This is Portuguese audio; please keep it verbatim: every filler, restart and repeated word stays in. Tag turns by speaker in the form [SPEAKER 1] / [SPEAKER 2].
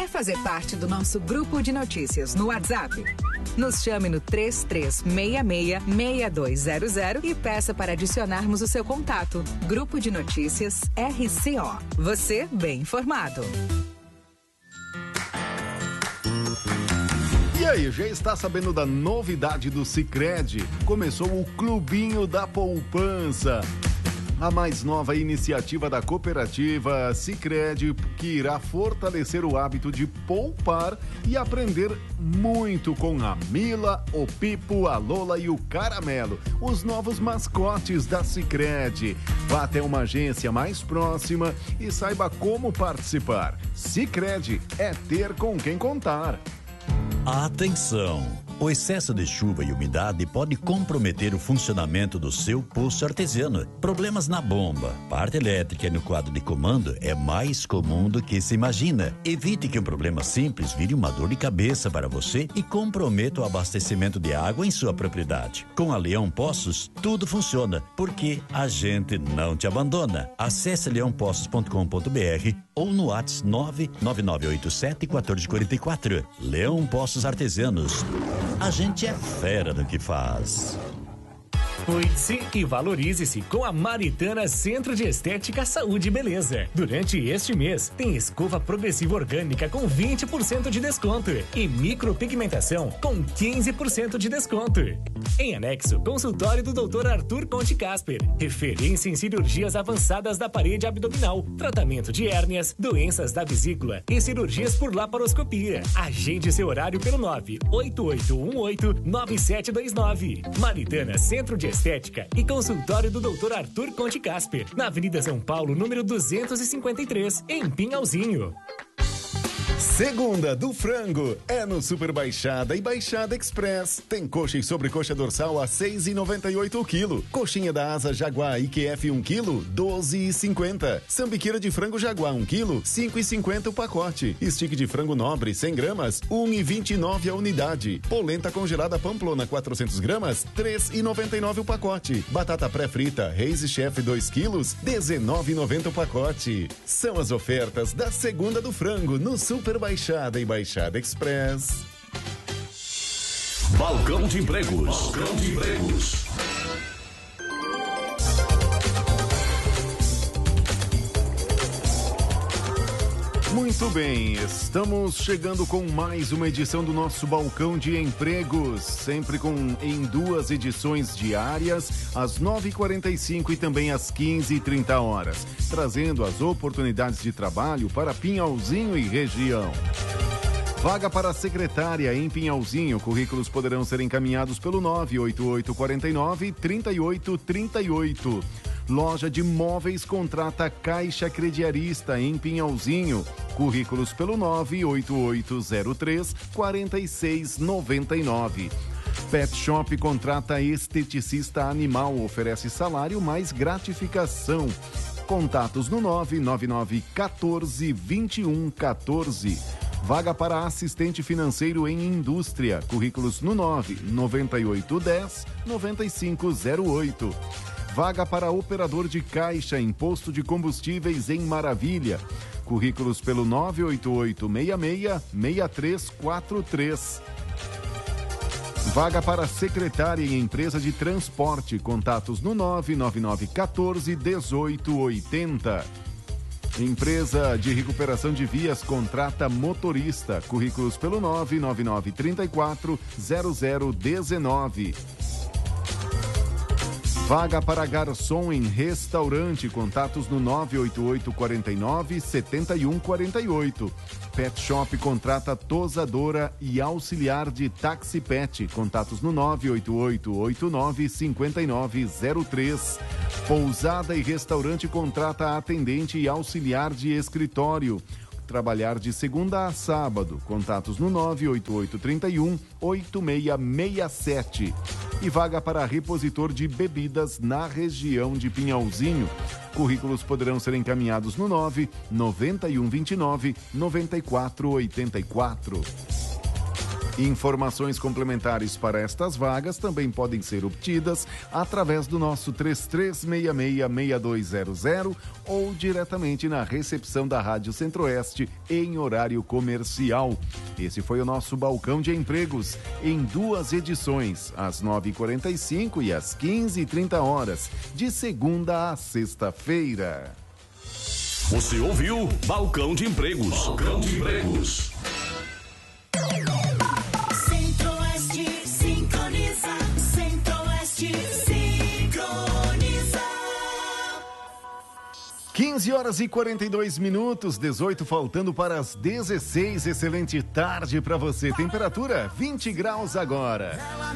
[SPEAKER 1] Quer fazer parte do nosso grupo de notícias no WhatsApp? Nos chame no três três seis seis, seis dois zero zero e peça para adicionarmos o seu contato. Grupo de Notícias R C O. Você bem informado.
[SPEAKER 2] E aí, já está sabendo da novidade do Sicredi? Começou o Clubinho da Poupança. A mais nova iniciativa da cooperativa Sicredi, que irá fortalecer o hábito de poupar e aprender muito com a Mila, o Pipo, a Lola e o Caramelo, os novos mascotes da Sicredi. Vá até uma agência mais próxima e saiba como participar. Sicredi é ter com quem contar.
[SPEAKER 3] Atenção! O excesso de chuva e umidade pode comprometer o funcionamento do seu poço artesiano. Problemas na bomba, parte elétrica e no quadro de comando é mais comum do que se imagina. Evite que um problema simples vire uma dor de cabeça para você e comprometa o abastecimento de água em sua propriedade. Com a Leão Poços, tudo funciona, porque a gente não te abandona. Acesse leão poços ponto com ponto b r ou no WhatsApp nove nove nove oito sete um quatro quatro quatro. Leão Poços Artesianos. A gente é fera no que faz.
[SPEAKER 4] Cuide-se e valorize-se com a Maritana Centro de Estética, Saúde e Beleza. Durante este mês, tem escova progressiva orgânica com vinte por cento de desconto e micropigmentação com quinze por cento de desconto. Em anexo, consultório do doutor Arthur Conte Casper, referência em cirurgias avançadas da parede abdominal, tratamento de hérnias, doenças da vesícula e cirurgias por laparoscopia. Agende seu horário pelo nove oito oito um oito nove sete dois nove. Maritana Centro de Estética e consultório do doutor Arthur Conte Casper, na Avenida São Paulo, número duzentos e cinquenta e três, em Pinhalzinho.
[SPEAKER 2] Segunda do frango é no Super Baixada e Baixada Express. Tem coxa e sobrecoxa dorsal a seis reais e noventa e oito centavos o quilo. Coxinha da asa Jaguar I Q F um quilo, doze reais e cinquenta centavos. Sambiqueira de frango Jaguar um quilo, cinco reais e cinquenta centavos o pacote. Stick de frango nobre cem gramas, um real e vinte e nove centavos a unidade. Polenta congelada Pamplona quatrocentas gramas, três reais e noventa e nove centavos o pacote. Batata pré-frita Reis e Chef dois quilos, dezenove reais e noventa centavos o pacote. São as ofertas da Segunda do frango no Super Baixada e Baixada Express.
[SPEAKER 5] Balcão de Empregos. Balcão de Empregos.
[SPEAKER 2] Muito bem, estamos chegando com mais uma edição do nosso Balcão de Empregos, sempre com em duas edições diárias, às nove e quarenta e cinco e também às quinze e trinta horas, trazendo as oportunidades de trabalho para Pinhalzinho e região. Vaga para secretária em Pinhalzinho. Currículos poderão ser encaminhados pelo nove oito oito quatro nove, três oito três oito. Loja de móveis contrata Caixa Crediarista em Pinhalzinho. Currículos pelo nove oito oito zero três, quatro seis nove nove. Pet Shop contrata esteticista animal. Oferece salário mais gratificação. Contatos no nove nove nove um quatro, dois um um quatro. Vaga para assistente financeiro em indústria. Currículos no nove nove oito um zero, nove cinco zero oito. Vaga para operador de caixa em posto de combustíveis em Maravilha. Currículos pelo nove oito oito seis seis, seis três quatro três. Vaga para secretária em empresa de transporte. Contatos no nove nove nove um quatro, um oito oito zero. Empresa de recuperação de vias contrata motorista. Currículos pelo nove nove nove três quatro, zero zero um nove. Vaga para garçom em restaurante. Contatos no nove oito oito quatro nove, sete um quatro oito. Pet Shop contrata tosadora e auxiliar de táxi pet. Contatos no nove oito oito oito nove, cinco nove zero três. Pousada e restaurante contrata atendente e auxiliar de escritório. Trabalhar de segunda a sábado. Contatos no nove oito oito três um, oito seis seis sete. E vaga para repositor de bebidas na região de Pinhalzinho. Currículos poderão ser encaminhados no nove nove um dois nove, nove quatro oito quatro. Informações complementares para estas vagas também podem ser obtidas através do nosso três três seis seis, seis dois zero zero ou diretamente na recepção da Rádio Centro-Oeste em horário comercial. Esse foi o nosso Balcão de Empregos em duas edições, às nove e quarenta e cinco e às quinze e trinta horas, de segunda a sexta-feira.
[SPEAKER 5] Você ouviu Balcão de Empregos. Balcão de Empregos.
[SPEAKER 6] Centro-Oeste sincroniza, Centro-Oeste sincroniza.
[SPEAKER 2] quinze horas e quarenta e dois minutos, dezoito faltando para as dezesseis. Excelente tarde para você. Temperatura vinte graus agora.